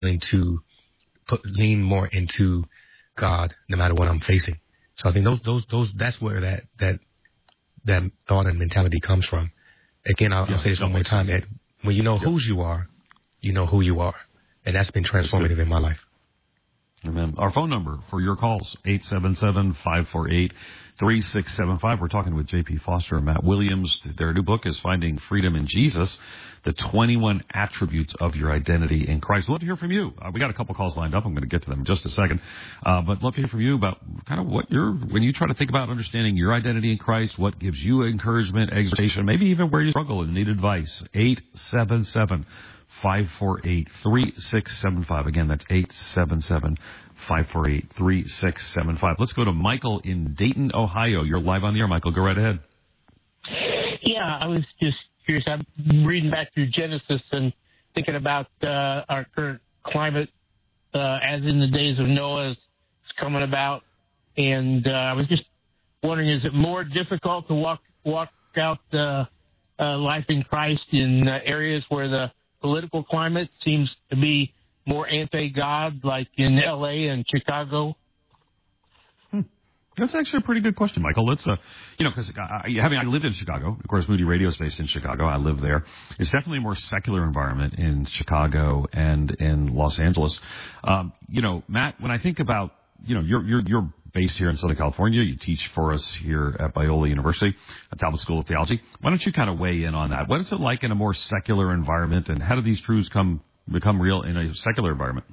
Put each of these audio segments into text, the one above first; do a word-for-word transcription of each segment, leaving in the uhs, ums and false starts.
to put, lean more into God no matter what I'm facing. So I think those, those, those, that's where that, that, that thought and mentality comes from. Again, I'll, yeah, I'll say this one more time, Ed. When you know yep. whose you are, you know who you are. And that's been transformative in my life. Amen. Our phone number for your calls, eight seven seven, five four eight, three six seven five. We're talking with J P Foster and Matt Williams. Their new book is Finding Freedom in Jesus, the twenty-one Attributes of Your Identity in Christ. We'd love to hear from you. Uh, we got a couple calls lined up. I'm going to get to them in just a second. Uh, but love to hear from you about kind of what you're, when you try to think about understanding your identity in Christ, what gives you encouragement, exhortation, maybe even where you struggle and need advice. eight seven seven, five four eight, three six seven five. Again, that's eight seven seven, five four eight, three six seven five. Let's go to Michael in Dayton, Ohio. You're live on the air, Michael. Go right ahead. Yeah, I was just curious. I'm reading back through Genesis and thinking about uh, our current climate uh, as in the days of Noah is coming about. And uh, I was just wondering, is it more difficult to walk, walk out uh, uh, life in Christ in uh, areas where the political climate seems to be more anti-God, like in L A and Chicago? Hmm. That's actually a pretty good question, Michael. Let's, uh, you know, because having I lived in Chicago, of course, Moody Radio is based in Chicago. I live there. It's definitely a more secular environment in Chicago and in Los Angeles. Um, you know, Matt, when I think about, you know, you're you're you're based here in Southern California. You teach for us here at Biola University, at Talbot School of Theology. Why don't you kind of weigh in on that? What is it like in a more secular environment, and how do these truths come become real in a secular environment?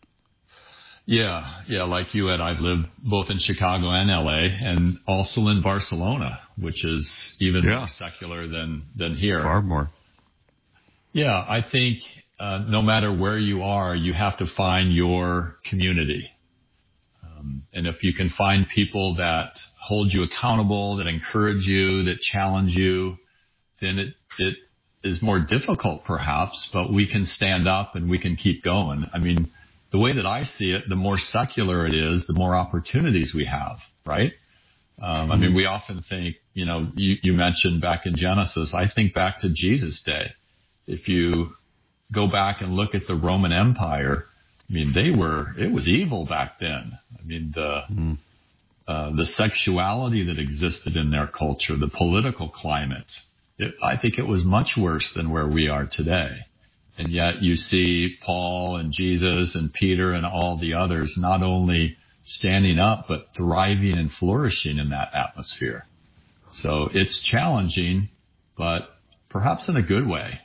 Yeah, yeah, like you, Ed, I've lived both in Chicago and L A, and also in Barcelona, which is even yeah. more secular than, than here. Far more. Yeah, I think uh, no matter where you are, you have to find your community. Um, and if you can find people that hold you accountable, that encourage you, that challenge you, then it, it is more difficult perhaps, but we can stand up and we can keep going. I mean, the way that I see it, the more secular it is, the more opportunities we have, right? Um, I mean, we often think, you know, you, you mentioned back in Genesis, I think back to Jesus' day. If you go back and look at the Roman Empire, I mean, they were, it was evil back then. I mean, the, mm. uh, the sexuality that existed in their culture, the political climate, it, I think it was much worse than where we are today. And yet you see Paul and Jesus and Peter and all the others not only standing up, but thriving and flourishing in that atmosphere. So it's challenging, but perhaps in a good way.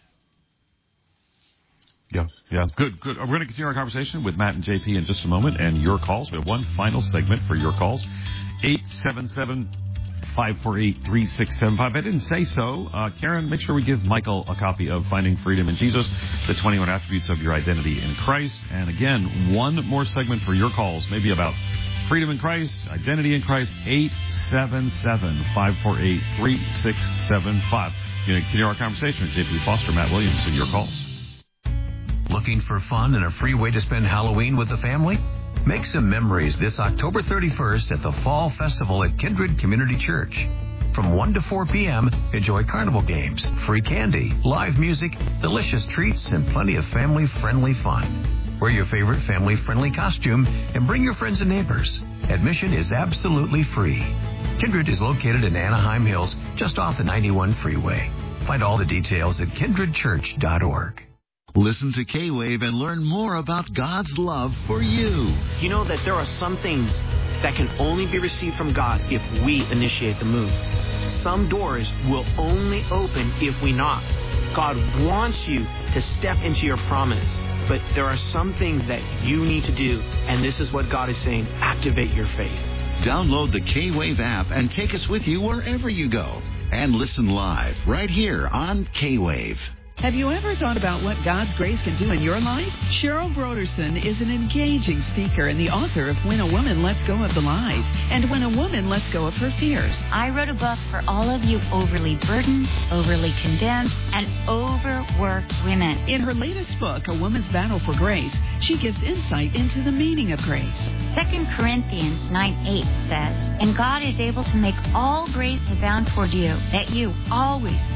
Yeah, yeah, good, good. We're going to continue our conversation with Matt and J P in just a moment, and your calls. We have one final segment for your calls. eight seven seven, five four eight, three six seven five. I didn't say so. Uh, Karen, make sure we give Michael a copy of Finding Freedom in Jesus, the twenty-one Attributes of Your Identity in Christ. And again, one more segment for your calls, maybe about freedom in Christ, identity in Christ, eight seven seven, five four eight, three six seven five. We're going to continue our conversation with J P Foster, Matt Williams, and your calls. Looking for fun and a free way to spend Halloween with the family? Make some memories this October thirty-first at the Fall Festival at Kindred Community Church. From one to four p.m., enjoy carnival games, free candy, live music, delicious treats, and plenty of family-friendly fun. Wear your favorite family-friendly costume and bring your friends and neighbors. Admission is absolutely free. Kindred is located in Anaheim Hills, just off the ninety-one freeway. Find all the details at kindred church dot org. Listen to K-Wave and learn more about God's love for you. You know that there are some things that can only be received from God if we initiate the move. Some doors will only open if we knock. God wants you to step into your promise, but there are some things that you need to do, and this is what God is saying: activate your faith. Download the K-Wave app and take us with you wherever you go. And listen live right here on K-Wave. Have you ever thought about what God's grace can do in your life? Cheryl Broderson is an engaging speaker and the author of When a Woman Lets Go of the Lies and When a Woman Lets Go of Her Fears. I wrote a book for all of you overly burdened, overly condemned, and overworked women. In her latest book, A Woman's Battle for Grace, she gives insight into the meaning of grace. Second Corinthians nine eight says, "And God is able to make all grace abound toward you, that you always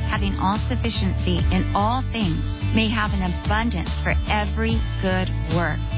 having all sufficiency in all things, may have an abundance for every good work.